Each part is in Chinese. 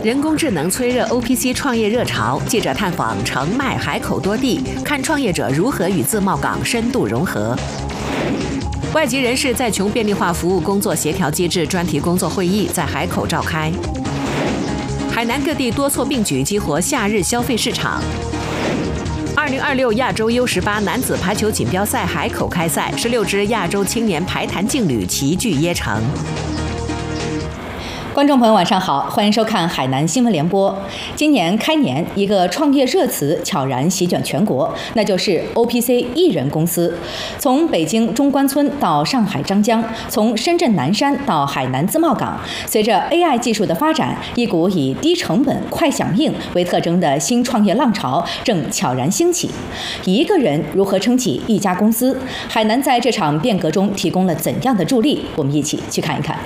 人工智能催热 OPC 创业热潮，记者探访澄迈海口多地，看创业者如何与自贸港深度融合。外籍人士在琼便利化服务工作协调机制专题工作会议在海口召开。海南各地多措并举激活夏日消费市场。2026亚洲 U18 男子排球锦标赛海口开赛，16支亚洲青年排坛劲旅齐聚椰城。 观众朋友晚上好，欢迎收看海南新闻联播。今年开年，一个创业热词悄然席卷全国，那就是 OPC 艺人公司。从北京中关村到上海张江，从深圳南山到海南自贸港，随着 AI 技术的发展，一股以低成本、快响应为特征的新创业浪潮正悄然兴起。一个人如何撑起一家公司？海南在这场变革中提供了怎样的助力？我们一起去看一看。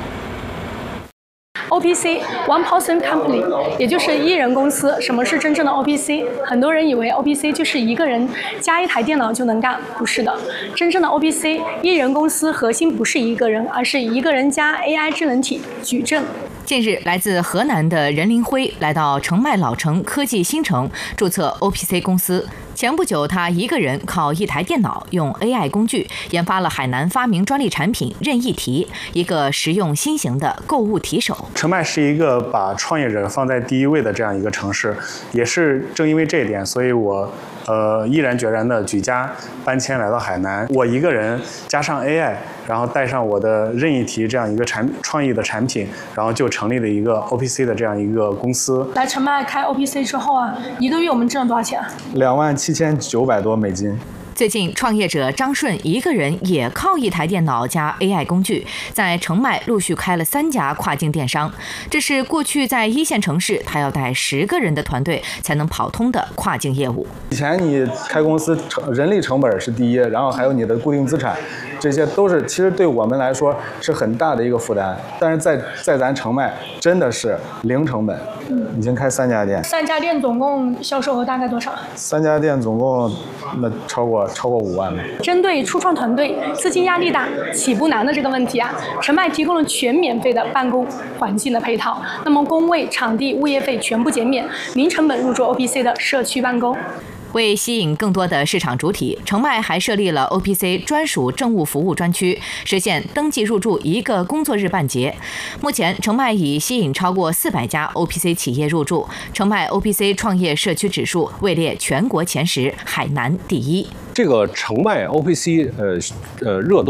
OPC One Person Company， 也就是艺人公司。什么是真正的 OPC？ 很多人以为 OPC 就是一个人加一台电脑就能干，不是的。真正的 OPC 艺人公司核心不是一个人，而是一个人加 AI 智能体矩阵。 近日，来自河南的任林辉来到澄迈老城科技新城注册 OPC 公司。前不久，他一个人靠一台电脑，用 AI 工具研发了海南发明专利产品任意题，一个实用新型的购物提手。 澄迈是一个把创业者放在第一位的这样一个城市，也是正因为这一点，所以我毅然决然的举家搬迁来到海南。我一个人加上 AI， 然后带上我的任意题这样一个创意的产品，然后就成立了一个 OPC 的这样一个公司。 来澄迈开 OPC 之后啊，一个月我们挣了多少钱 27900多美金。 最近，创业者张顺一个人也靠一台电脑加 AI 工具，在澄迈陆续开了3家跨境电商。这是过去在一线城市他要带10个人的团队才能跑通的跨境业务。 以前你开公司人力成本是第一，然后还有你的固定资产，这些都是其实对我们来说是很大的一个负担。但是在咱澄迈真的是零成本。已经开3家店 ，3家店总共销售额大概多少 ？3家店总共超过5万吧。 针对初创团队资金压力大、起步难的这个问题啊，澄迈提供了全免费的办公环境的配套，那么工位、场地、物业费全部减免，零成本入驻 OPC 的社区办公。 为吸引更多的市场主体，澄迈还设立了 OPC 专属政务服务专区，实现登记入驻1个工作日办结。目前，澄迈已吸引超过400家 OPC 企业入驻，澄迈 OPC 创业社区指数位列全国前10，海南第1。 这个澄迈 OPC热度